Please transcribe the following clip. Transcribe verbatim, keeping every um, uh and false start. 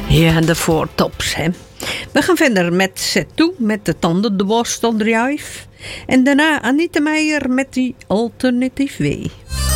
Ja, de voortops, hè. We gaan verder met Zet toe met de tandenborstel drive. En daarna Anita Meijer met die Alternatief W.